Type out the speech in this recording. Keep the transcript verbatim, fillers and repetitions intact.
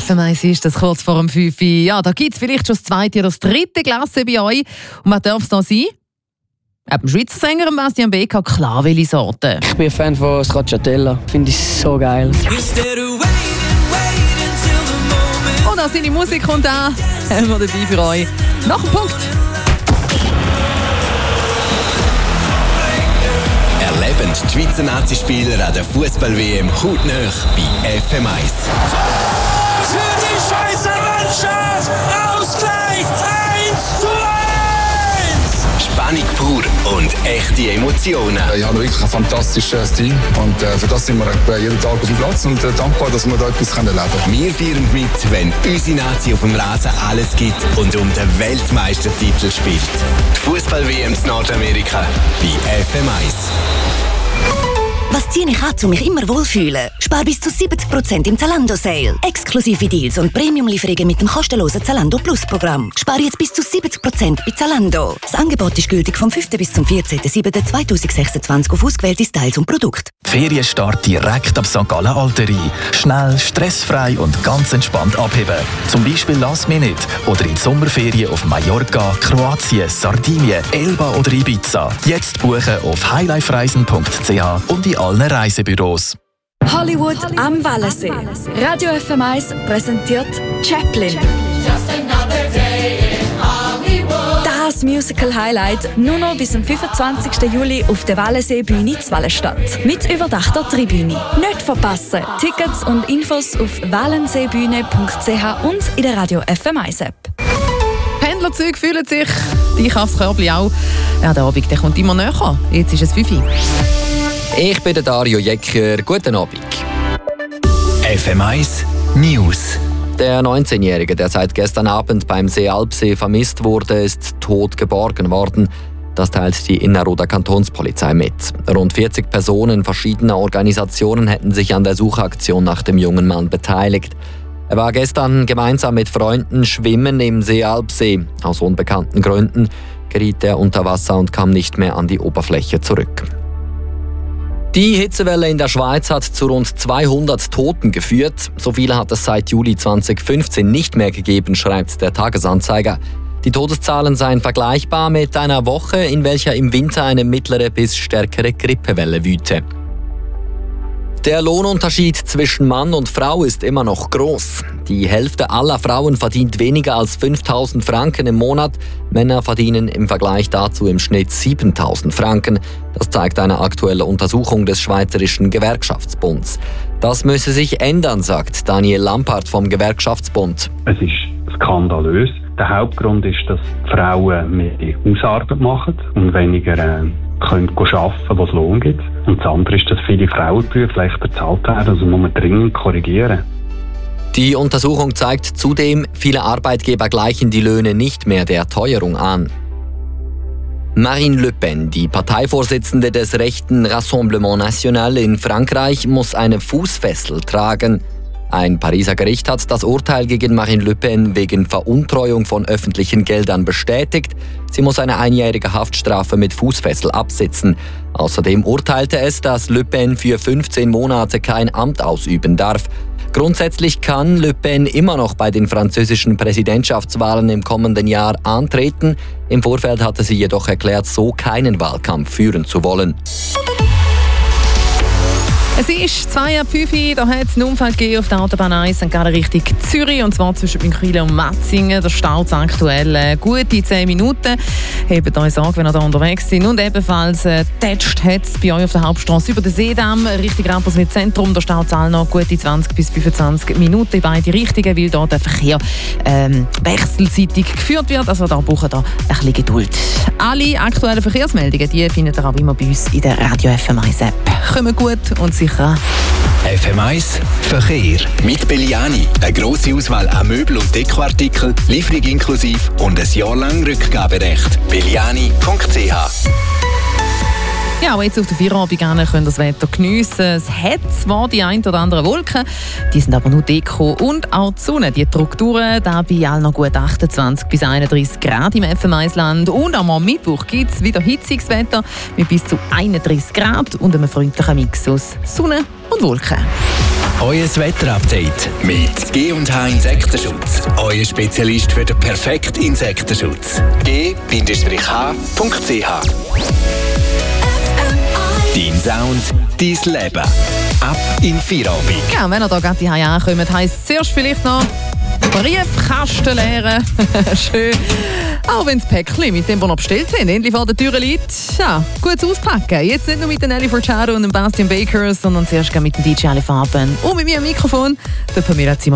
F M eins ist das kurz vor dem fünf. Ja, da gibt es vielleicht schon das zweite oder das dritte Klasse bei euch. Und was darf es noch sein? Ab dem Schweizer Sänger Bastian Becker, klar welche Sorte. Ich bin ein Fan von Stracciatella. Finde ich so geil. Und auch seine Musik kommt an. Haben wir dabei für euch. Nach dem Punkt. Erleben die Schweizer Nazispieler an der Fußball-W M hautnah bei F M eins. Für die Schweizer Mannschaft! Ausgleich eins zu eins! Spannung pur und echte Emotionen. Ich habe wirklich ein fantastisches Team und äh, für das sind wir jeden Tag auf dem Platz und äh, dankbar, dass wir da etwas erleben können. Wir feiern mit, wenn unsere Nazi auf dem Rasen alles gibt und um den Weltmeistertitel spielt. Die Fußball-W M in Nordamerika bei F M eins. Was ziehe ich an, um mich immer wohlfühlen? Spar bis zu siebzig Prozent im Zalando-Sale. Exklusive Deals und Premium-Lieferungen mit dem kostenlosen Zalando Plus-Programm. Spar jetzt bis zu siebzig Prozent bei Zalando. Das Angebot ist gültig vom fünften bis zum vierzehnten siebten zweitausendsechsundzwanzig auf ausgewählte Styles und Produkte. Ferienstart direkt ab Sankt Gallen Alterie. Schnell, stressfrei und ganz entspannt abheben. Zum Beispiel Last Minute oder in die Sommerferien auf Mallorca, Kroatien, Sardinien, Elba oder Ibiza. Jetzt buchen auf highlifereisen punkt c h und in allen Reisebüros. Hollywood am Wallensee. Radio F M eins präsentiert Chaplin. Das Musical-Highlight nur noch bis zum fünfundzwanzigsten Juli auf der Wallensee-Bühne zu Wallenstadt. Mit überdachter Tribüne. Nicht verpassen! Tickets und Infos auf wallenseebühne punkt c h und in der Radio F M eins App. Pendlerzüge fühlen sich, die Körbli auch. Ja, der Abend der kommt immer näher. Jetzt ist es fünf. Ich bin der Dario Jecker. Guten Abend. F M eins News. Der neunzehnjährige, der seit gestern Abend beim See Alpsee vermisst wurde, ist tot geborgen worden. Das teilt die Innerrhoder Kantonspolizei mit. Rund vierzig Personen verschiedener Organisationen hätten sich an der Suchaktion nach dem jungen Mann beteiligt. Er war gestern gemeinsam mit Freunden schwimmen im See Alpsee. Aus unbekannten Gründen geriet er unter Wasser und kam nicht mehr an die Oberfläche zurück. Die Hitzewelle in der Schweiz hat zu rund zweihundert Toten geführt. So viele hat es seit Juli zweitausendfünfzehn nicht mehr gegeben, schreibt der Tagesanzeiger. Die Todeszahlen seien vergleichbar mit einer Woche, in welcher im Winter eine mittlere bis stärkere Grippewelle wüte. Der Lohnunterschied zwischen Mann und Frau ist immer noch groß. Die Hälfte aller Frauen verdient weniger als fünftausend Franken im Monat. Männer verdienen im Vergleich dazu im Schnitt siebentausend Franken. Das zeigt eine aktuelle Untersuchung des Schweizerischen Gewerkschaftsbunds. Das müsse sich ändern, sagt Daniel Lampard vom Gewerkschaftsbund. Es ist skandalös. Der Hauptgrund ist, dass Frauen mehr Hausarbeit machen und weniger äh, können arbeiten, wo es Lohn gibt. Und das andere ist, dass viele Frauenberufe schlechter bezahlt werden. Also muss man dringend korrigieren. Die Untersuchung zeigt zudem, viele Arbeitgeber gleichen die Löhne nicht mehr der Teuerung an. Marine Le Pen, die Parteivorsitzende des rechten Rassemblement National in Frankreich, muss eine Fußfessel tragen. Ein Pariser Gericht hat das Urteil gegen Marine Le Pen wegen Veruntreuung von öffentlichen Geldern bestätigt. Sie muss eine einjährige Haftstrafe mit Fußfessel absitzen. Außerdem urteilte es, dass Le Pen für fünfzehn Monate kein Amt ausüben darf. Grundsätzlich kann Le Pen immer noch bei den französischen Präsidentschaftswahlen im kommenden Jahr antreten. Im Vorfeld hatte sie jedoch erklärt, so keinen Wahlkampf führen zu wollen. Es ist zwei ab fünf, da hat es einen Unfall gegeben auf der Autobahn eins, Sankt Gallen Richtung Zürich, und zwar zwischen Bünkwil und Matzingen. Der Stau ist aktuell äh, gute zehn Minuten. Hebt euch Sorge, wenn ihr da unterwegs seid. Und ebenfalls äh, tätscht hat es bei euch auf der Hauptstraße über den Seedamm, Richtung Rapperswil Zentrum. Der Stau zahlt noch gute zwanzig bis fünfundzwanzig Minuten in beide Richtungen, weil dort der Verkehr ähm, wechselseitig geführt wird. Also da brauchen wir ein bisschen Geduld. Alle aktuellen Verkehrsmeldungen, die findet ihr auch immer bei uns in der Radio F M eins App. Kommen gut und sicher. F M eins Verkehr. Mit Belliani. Eine grosse Auswahl an Möbel- und Dekoartikeln, Lieferung inklusive und ein Jahr lang Rückgaberecht. belliani punkt c h. Ja, aber jetzt auf der Feierabend könnt ihr das Wetter geniessen. Es hat zwar die ein oder andere Wolken, die sind aber nur Deko. Und auch die Sonne, die drückt durch, da bei allen noch gut achtundzwanzig bis einunddreißig Grad im F M eins-Land. Und am Mittwoch gibt es wieder hitziges Wetter mit bis zu einunddreißig Grad und einem freundlichen Mix aus Sonne und Wolken. Euer Wetterupdate mit G und H Insektenschutz. Euer Spezialist für den perfekten Insektenschutz. G H Punkt C H. Dein Sound, dein Leben. Ab in Feierabend. Ja, wenn ihr hier gerade hierher ankommt, heisst es zuerst vielleicht noch Briefkasten leeren. Schön. Auch wenn das Päckchen mit dem, was ihr bestellt habt, endlich vor der Tür liegt. Ja, gut auspacken. Jetzt nicht nur mit den Nelly Furtado und dem Bastian Baker, sondern zuerst mit dem D J Elefanten und mit mir am Mikrofon, der Pamela Zimmer.